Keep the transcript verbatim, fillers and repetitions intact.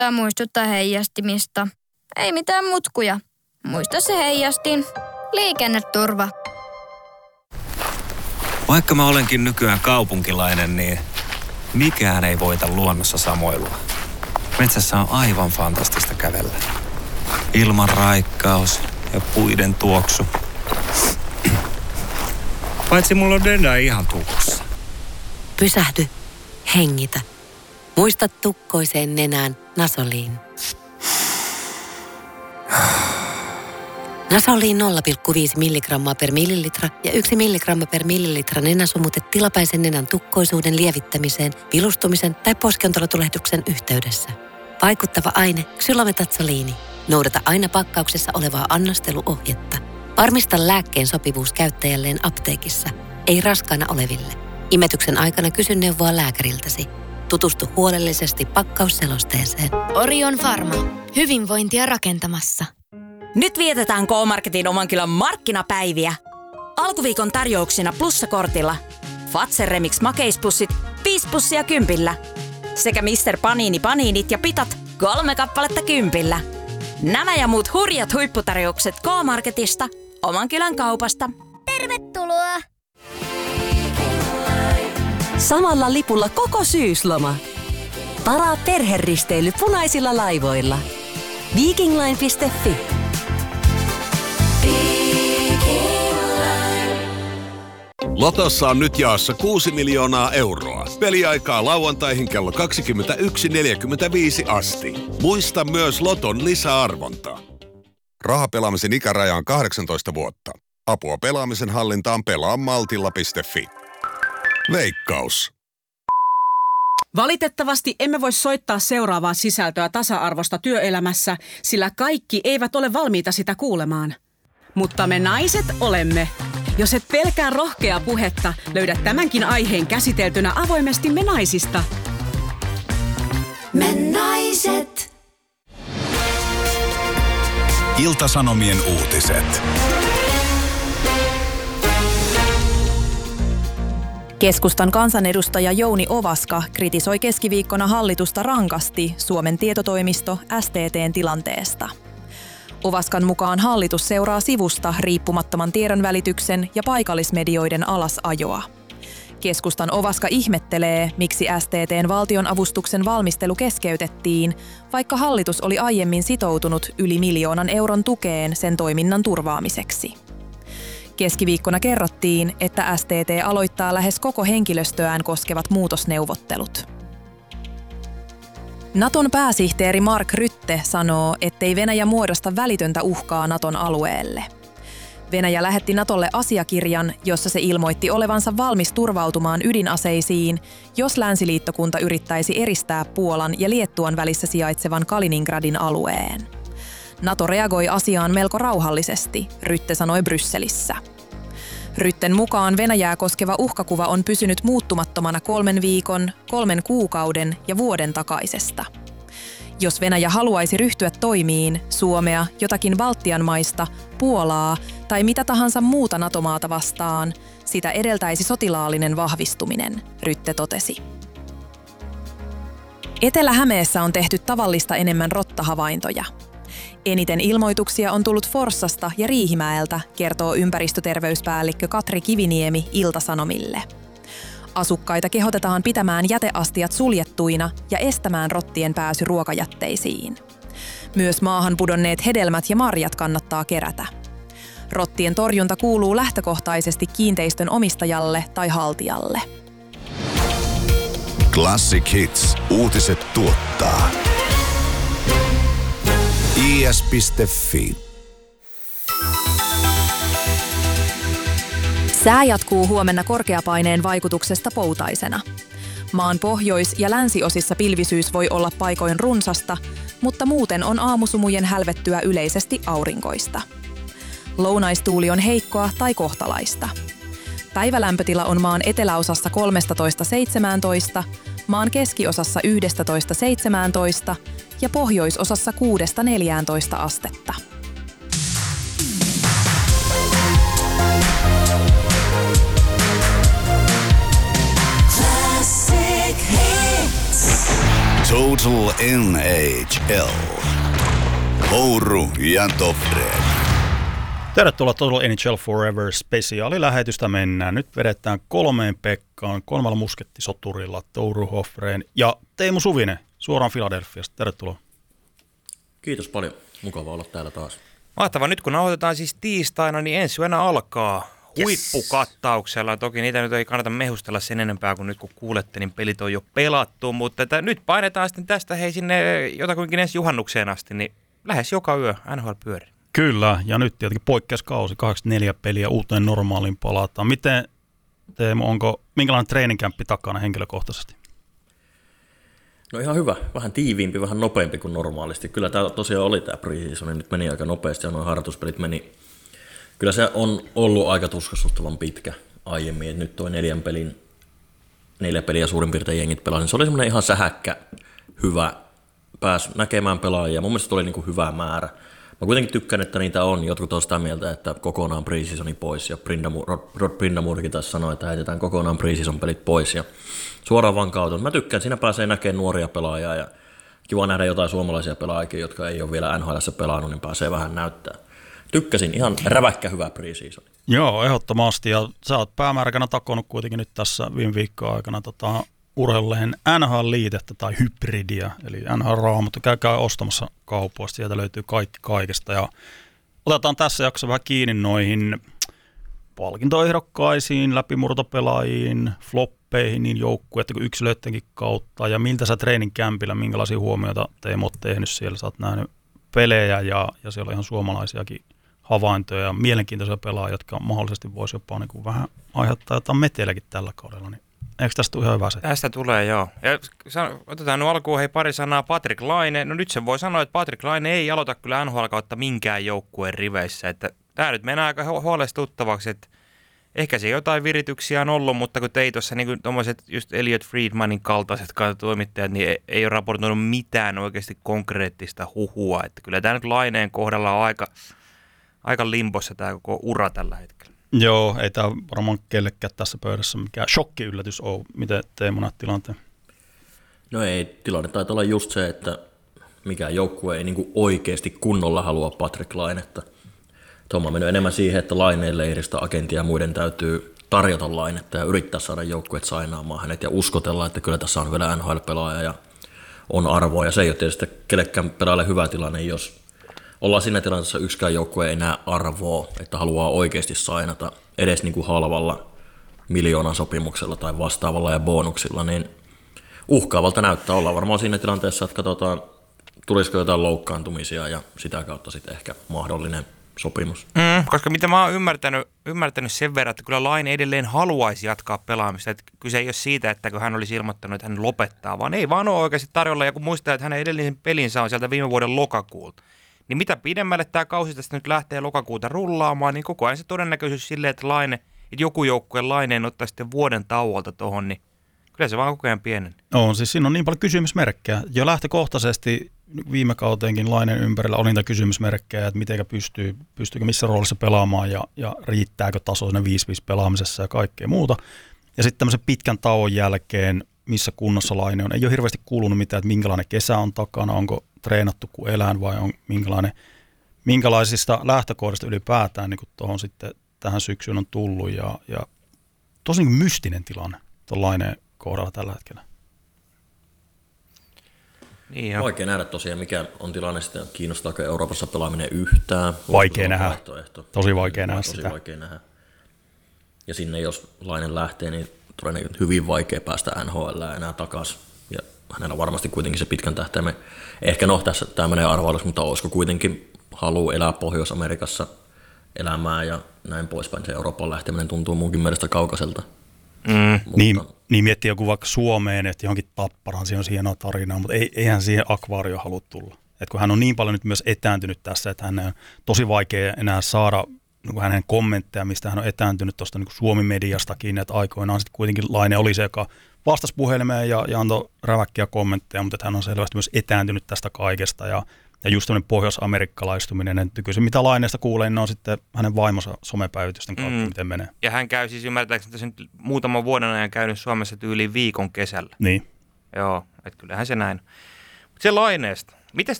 Tämä muistuttaa heijastimista. Ei mitään mutkuja. Muista se heijastin. Liikenneturva. Vaikka mä olenkin nykyään kaupunkilainen, niin mikään ei voita luonnossa samoilua. Metsässä on aivan fantastista kävellä. Ilman raikkaus ja puiden tuoksu. Paitsi mulla on Denda ihan tukossa. Pysähdy. Hengitä. Muista tukkoiseen nenään Nasoliin. Nasoliin nolla pilkku viisi milligrammaa per millilitra ja yksi milligramma per millilitra nenäsumutte tilapäisen nenän tukkoisuuden lievittämiseen, vilustumisen tai poskiontelotulehduksen yhteydessä. Vaikuttava aine xylometatsoliini. Noudata aina pakkauksessa olevaa annosteluohjetta. Varmista lääkkeen sopivuus käyttäjälleen apteekissa, ei raskaana oleville. Imetyksen aikana kysy neuvoa lääkäriltäsi. Tutustu huolellisesti pakkausselosteeseen. Orion Pharma. Hyvinvointia rakentamassa. Nyt vietetään K-Marketin Omankylän markkinapäiviä. Alkuviikon tarjouksina plussakortilla. Fazer Remix makeispussit viisi pussia kympillä. Sekä mister Panini Paninit ja pitat kolme kappaletta kympillä. Nämä ja muut hurjat huipputarjoukset K-Marketista, Omankylän kaupasta. Tervetuloa! Samalla lipulla koko syysloma. Varaa perheristeily punaisilla laivoilla. Vikingline piste fi. Lotossa on nyt jaossa kuusi miljoonaa euroa. Peliaikaa lauantaihin kello kaksikymmentäyksi neljäkymmentäviisi asti. Muista myös Loton lisäarvonta. Rahapelaamisen ikäraja on kahdeksantoista vuotta. Apua pelaamisen hallintaan pelaa maltilla piste fi. Veikkaus. Valitettavasti emme voi soittaa seuraavaa sisältöä tasa-arvosta työelämässä, sillä kaikki eivät ole valmiita sitä kuulemaan. Mutta me naiset olemme. Jos et pelkää rohkeaa puhetta, löydät tämänkin aiheen käsiteltynä avoimesti Me naisista. Me naiset. Ilta-Sanomien uutiset. Keskustan kansanedustaja Jouni Ovaska kritisoi keskiviikkona hallitusta rankasti Suomen tietotoimisto S T T:n tilanteesta. Ovaskan mukaan hallitus seuraa sivusta riippumattoman tiedonvälityksen ja paikallismedioiden alasajoa. Keskustan Ovaska ihmettelee, miksi S T T:n valtionavustuksen valmistelu keskeytettiin, vaikka hallitus oli aiemmin sitoutunut yli miljoonan euron tukeen sen toiminnan turvaamiseksi. Keskiviikkona kerrottiin, että S T T aloittaa lähes koko henkilöstöään koskevat muutosneuvottelut. Naton pääsihteeri Mark Rutte sanoo, ettei Venäjä muodosta välitöntä uhkaa Naton alueelle. Venäjä lähetti Natolle asiakirjan, jossa se ilmoitti olevansa valmis turvautumaan ydinaseisiin, jos länsiliittokunta yrittäisi eristää Puolan ja Liettuan välissä sijaitsevan Kaliningradin alueen. Nato reagoi asiaan melko rauhallisesti, Rutte sanoi Brysselissä. Rutten mukaan Venäjää koskeva uhkakuva on pysynyt muuttumattomana kolmen viikon, kolmen kuukauden ja vuoden takaisesta. Jos Venäjä haluaisi ryhtyä toimiin Suomea, jotakin Baltian maista, Puolaa tai mitä tahansa muuta NATO-maata vastaan, sitä edeltäisi sotilaallinen vahvistuminen, Rutte totesi. Etelä-Hämeessä on tehty tavallista enemmän rottahavaintoja. Eniten ilmoituksia on tullut Forssasta ja Riihimäeltä, kertoo ympäristöterveyspäällikkö Katri Kiviniemi Ilta-Sanomille. Asukkaita kehotetaan pitämään jäteastiat suljettuina ja estämään rottien pääsy ruokajätteisiin. Myös maahan pudonneet hedelmät ja marjat kannattaa kerätä. Rottien torjunta kuuluu lähtökohtaisesti kiinteistön omistajalle tai haltijalle. Classic Hits. Uutiset tuottaa i s piste fi. Sää jatkuu huomenna korkeapaineen vaikutuksesta poutaisena. Maan pohjois- ja länsiosissa pilvisyys voi olla paikoin runsasta, mutta muuten on aamusumujen hälvettyä yleisesti aurinkoista. Lounaistuuli on heikkoa tai kohtalaista. Päivälämpötila on maan eteläosassa kolmetoista seitsemäntoista, maan keskiosassa yksitoista seitsemäntoista ja pohjoisosassa kuudesta neljääntoista astetta. Toad Total N H L. Ouru ja Tofred. Tervetuloa Total N H L Forever -spesiaalilähetystä mennään. Nyt vedetään kolmeen Pekkaan, kolmella muskettisoturilla, Touru Hoffreen ja Teemu Suvinen suoraan Philadelphiasta. Tervetuloa. Kiitos paljon. Mukava olla täällä taas. Mahtavaa. Nyt kun nauhoitetaan siis tiistaina, niin ensi yönä alkaa yes. huippukattauksella. Toki niitä nyt ei kannata mehustella sen enempää, kun nyt kun kuulette, niin pelit on jo pelattu. Mutta että nyt painetaan sitten tästä hei sinne jotakuinkin ensi juhannukseen asti, niin lähes joka yö N H L pyörii. Kyllä, ja nyt tietenkin poikkeuskausi, kahdeksankymmentäneljä peliä, uuteen normaaliin palataan. Miten, Teemu, onko, minkälainen treeninkämppi takana henkilökohtaisesti? No ihan hyvä, vähän tiiviimpi, vähän nopeampi kuin normaalisti. Kyllä tämä tosiaan oli tämä pre-season, nyt meni aika nopeasti ja nuo harjoituspelit meni. Kyllä se on ollut aika tuskassuttavan pitkä aiemmin, että nyt toi neljän pelin, neljä peliä suurin piirtein jengit pelasi. Se oli semmoinen ihan sähäkkä, hyvä, pääsi näkemään pelaajia. Mun mielestä se oli niin kuin hyvä määrä. Mä kuitenkin tykkään, että niitä on. Jotkut on sitä mieltä, että kokonaan pre-seasoni pois. Ja Brindamur, Rod, Rod Brindamurkin taas sanoi, että heitetään kokonaan pre-season pelit pois. Ja suoraan vaan kautta. Mä tykkään, siinä pääsee näkemään nuoria pelaajia. Ja kiva nähdä jotain suomalaisia pelaajia, jotka ei ole vielä N H L:ssä pelannut, niin pääsee vähän näyttää. Tykkäsin. Ihan räväkkä hyvä pre-season. Joo, ehdottomasti. Ja sä oot päämääräkänä takonut kuitenkin nyt tässä viime viikkoa aikana tota, urheilulehen N H L-liitettä tai hybridiä, eli N H L-raamattu. Käykää ostamassa kaupoista, sieltä löytyy kaikki kaikesta. Ja otetaan tässä jaksossa vähän kiinni noihin palkintoehdokkaisiin, läpimurtopelaajiin, floppeihin, niin joukkueiden kuin yksilöidenkin kautta. Ja miltä sä treenin kämpillä, minkälaisia huomioita Teemu oot tehnyt siellä? Sä oot nähnyt pelejä ja, ja siellä on ihan suomalaisiakin havaintoja ja mielenkiintoisia pelaajia, jotka mahdollisesti voisi jopa niin kuin vähän aiheuttaa jotain meteilläkin tällä kaudella. Niin eikö tästä tule ihan hyvä se? Tästä tulee, joo. Ja otetaan nyt alkuun hei pari sanaa Patrik Laine. No nyt se voi sanoa, että Patrik Laine ei aloita kyllä N H L-kautta minkään joukkueen riveissä. Että tämä nyt menee aika huolestuttavaksi, että ehkä se jotain virityksiä on ollut, mutta kun ei tuossa niin tuommoiset just Elliot Friedmanin kaltaiset toimittajat, niin ei, ei ole raportoinut mitään oikeasti konkreettista huhua. Että kyllä tämä nyt Laineen kohdalla on aika, aika limbossa tämä koko ura tällä hetkellä. Joo, ei tämä varmaan kellekään tässä pöydässä mikään shokki-yllätys ole. Miten Teemu näet tilanteen? No ei, tilanne taitaa olla just se, että mikään joukkue ei niinku oikeasti kunnolla halua Patrik Lainetta. Tuoma on mennyt enemmän siihen, että Laineen leiristä agentia ja muiden täytyy tarjota Lainetta ja yrittää saada joukkueet sainaamaan hänet ja uskotella, että kyllä tässä on vielä N H L-pelaaja ja on arvoa. Ja se ei ole tietysti kellekään pelaajalle hyvä tilanne, jos ollaan siinä tilanteessa yksikään joukkue ei näe arvoa, että haluaa oikeasti sainata edes niin kuin halvalla miljoonan sopimuksella tai vastaavalla ja bonuksilla, niin uhkaavalta näyttää olla varmaan siinä tilanteessa, että katsotaan, tulisiko jotain loukkaantumisia ja sitä kautta sitten ehkä mahdollinen sopimus. Mm, koska mitä mä oon ymmärtänyt, ymmärtänyt sen verran, että kyllä Laine edelleen haluaisi jatkaa pelaamista. Että kyse ei ole siitä, että hän olisi ilmoittanut, että hän lopettaa, vaan ei vaan ole oikeasti tarjolla. Ja kun muistaa, että hänen edellisen pelinsä on sieltä viime vuoden lokakuulta, niin mitä pidemmälle tämä kausi tästä nyt lähtee lokakuuta rullaamaan, niin koko ajan se todennäköisyys silleen, että, Laine, että joku joukkueen Laineen ottaa sitten vuoden tauolta tuohon, niin kyllä se vaan koko ajan pienen. On, siis siinä on niin paljon kysymysmerkkejä. Jo lähtökohtaisesti viime kauteenkin Laineen ympärillä oli niitä kysymysmerkkejä, että miten pystyy, pystyykö missä roolissa pelaamaan ja, ja riittääkö taso siinä viisi viisi pelaamisessa ja kaikkea muuta. Ja sitten tämmöisen pitkän tauon jälkeen, missä kunnossa Laine on, ei ole hirveästi kuulunut mitään, että minkälainen kesä on takana, onko treenattu kuin eläin vai on minkälainen, minkälaisista lähtökohdista ylipäätään niin tuohon sitten tähän syksyyn on tullut. Ja, ja tosi niin mystinen tilanne tuon Laineen kohdalla tällä hetkellä. Niin vaikea nähdä tosiaan, mikä on tilanne sitten, kiinnostaako Euroopassa pelaaminen yhtään. Vaikea nähdä, tosi vaikea nähdä tosi sitä. Vaikea nähdä. Ja sinne jos Laine lähtee, niin todennäköisesti hyvin vaikea päästä N H L enää takaisin. Ja hänellä varmasti kuitenkin se pitkän tähtäimen, ehkä no tässä tämä menee arvailuksi, mutta olisiko kuitenkin haluaa elää Pohjois-Amerikassa elämää ja näin poispäin. Se Euroopan lähteminen tuntuu munkin mielestä kaukaiselta. Mm. Niin, niin miettii joku vaikka Suomeen, että johonkin Tapparaan, siinä on hienoa tarinaa, mutta ei, eihän siihen akvaarioon halua tulla. Et kun hän on niin paljon nyt myös etääntynyt tässä, että hän on tosi vaikea enää saada niin hänen kommentteja, mistä hän on etääntynyt tuosta niin Suomi-mediastakin, että aikoinaan sitten kuitenkin Laine oli se, joka vastasi puhelimeen ja, ja antoi räväkkiä kommentteja, mutta että hän on selvästi myös etääntynyt tästä kaikesta ja Ja just tämmöinen pohjois-amerikkalaistuminen, että kyllä se mitä Laineesta kuulee, niin on sitten hänen vaimonsa somepäivitysten kautta, mm. miten menee. Ja hän käy siis ymmärtääkseni, että se nyt muutaman vuoden ajan käynyt Suomessa tyyliin viikon kesällä. Niin. Joo, että kyllähän se näin. Se Laineesta. Mites